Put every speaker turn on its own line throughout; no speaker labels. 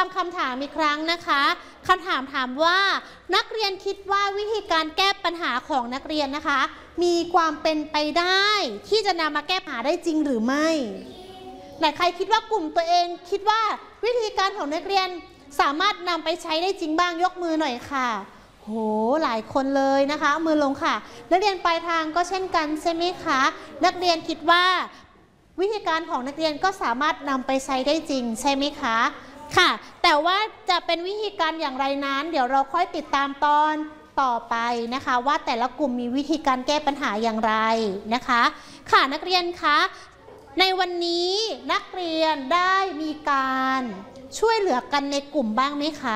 ฟังคำถามอีกครั้งนะคะคำถามถามว่านักเรียนคิดว่าวิธีการแก้ปัญหาของนักเรียนนะคะมีความเป็นไปได้ที่จะนำมาแก้ปัญหาได้จริงหรือไม่ไหนใครคิดว่ากลุ่มตัวเองคิดว่าวิธีการของนักเรียนสามารถนำไปใช้ได้จริงบ้างยกมือหน่อยค่ะโหหลายคนเลยนะคะมือลงค่ะนักเรียนปลายทางก็เช่นกันใช่ไหมคะนักเรียนคิดว่าวิธีการของนักเรียนก็สามารถนำไปใช้ได้จริงใช่ไหมคะค่ะแต่ว่าจะเป็นวิธีการอย่างไรนั้นเดี๋ยวเราค่อยติดตามตอนต่อไปนะคะว่าแต่ละกลุ่มมีวิธีการแก้ปัญหาอย่างไรนะคะค่ะนักเรียนคะในวันนี้นักเรียนได้มีการช่วยเหลือกันในกลุ่มบ้างไหมคะ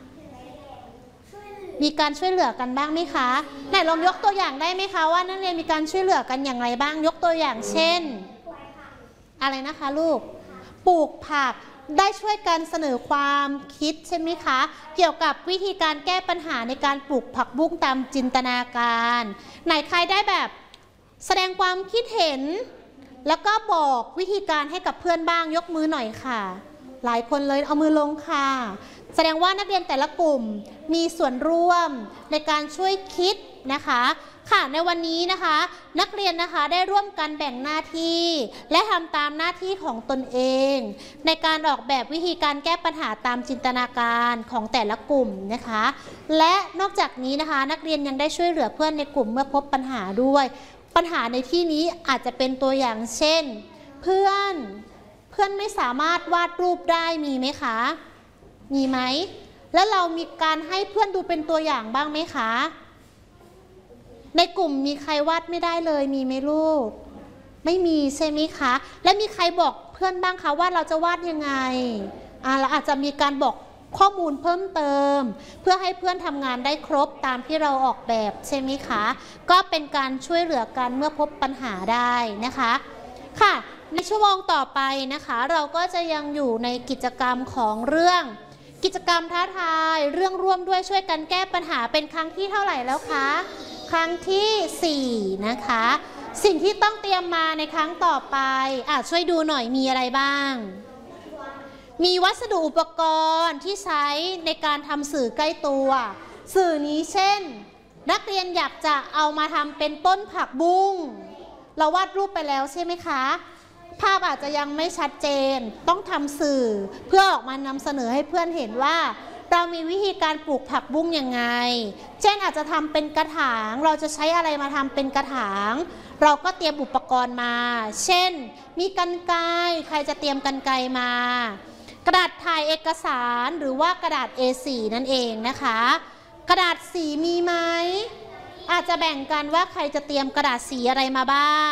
มีการช่วยเหลือกันบ้างไหมคะไหนลองยกตัวอย่างได้ไหมคะว่านักเรียนมีการช่วยเหลือกันอย่างไรบ้างยกตัวอย่างเช่นอะไรนะคะลูกปลูกผักได้ช่วยกันเสนอความคิดใช่ไหมคะเกี่ยวกับวิธีการแก้ปัญหาในการปลูกผักบุ้งตามจินตนาการไหนใครได้แบบแสดงความคิดเห็นแล้วก็บอกวิธีการให้กับเพื่อนบ้างยกมือหน่อยค่ะหลายคนเลยเอามือลงค่ะแสดงว่านักเรียนแต่ละกลุ่มมีส่วนร่วมในการช่วยคิดนะคะค่ะในวันนี้นะคะนักเรียนนะคะได้ร่วมกันแบ่งหน้าที่และทำตามหน้าที่ของตนเองในการออกแบบวิธีการแก้ปัญหาตามจินตนาการของแต่ละกลุ่มนะคะและนอกจากนี้นะคะนักเรียนยังได้ช่วยเหลือเพื่อนในกลุ่มเมื่อพบปัญหาด้วยปัญหาในที่นี้อาจจะเป็นตัวอย่างเช่นเพื่อนไม่สามารถวาดรูปได้มีไหมคะมีไหมแล้วเรามีการให้เพื่อนดูเป็นตัวอย่างบ้างไหมคะในกลุ่มมีใครวาดไม่ได้เลยมีไหมลูกไม่มีใช่ไหมคะและมีใครบอกเพื่อนบ้างคะว่าเราจะวาดยังไงเราอาจจะมีการบอกข้อมูลเพิ่มเติมเพื่อให้เพื่อนทำงานได้ครบตามที่เราออกแบบใช่ไหมคะก็เป็นการช่วยเหลือกันเมื่อพบปัญหาได้นะคะค่ะในชั่วโมงต่อไปนะคะเราก็จะยังอยู่ในกิจกรรมของเรื่องกิจกรรมท้าทายเรื่องร่วมด้วยช่วยกันแก้ปัญหาเป็นครั้งที่เท่าไหร่แล้วคะครั้งที่4นะคะสิ่งที่ต้องเตรียมมาในครั้งต่อไปช่วยดูหน่อยมีอะไรบ้างมีวัสดุอุปกรณ์ที่ใช้ในการทำสื่อใกล้ตัวสื่อนี้เช่นนักเรียนอยากจะเอามาทำเป็นต้นผักบุ้งเราวาดรูปไปแล้วใช่ไหมคะภาพอาจจะยังไม่ชัดเจนต้องทำสื่อเพื่อออกมานำเสนอให้เพื่อนเห็นว่าเรามีวิธีการปลูกผักบุ้งยังไงเช่นอาจจะทำเป็นกระถางเราจะใช้อะไรมาทำเป็นกระถางเราก็เตรียมอุปกรณ์มาเช่นมีกรรไกรใครจะเตรียมกรรไกรมากระดาษถ่ายเอกสารหรือว่ากระดาษ A4 นั่นเองนะคะกระดาษสีมีไหมอาจจะแบ่งกันว่าใครจะเตรียมกระดาษสีอะไรมาบ้าง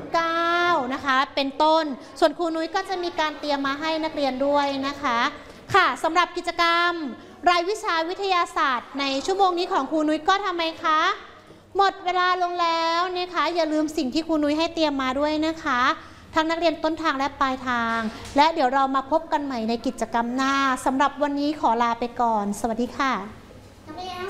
9นะคะเป็นต้นส่วนครูนุ้ยก็จะมีการเตรียมมาให้นักเรียนด้วยนะคะค่ะสำหรับกิจกรรมรายวิชาวิทยาศาสตร์ในชั่วโมงนี้ของครูนุ้ยก็ทำไมคะหมดเวลาลงแล้วนะคะอย่าลืมสิ่งที่ครูนุ้ยให้เตรียมมาด้วยนะคะทั้งนักเรียนต้นทางและปลายทางและเดี๋ยวเรามาพบกันใหม่ในกิจกรรมหน้าสำหรับวันนี้ขอลาไปก่อนสวัสดีค่ะ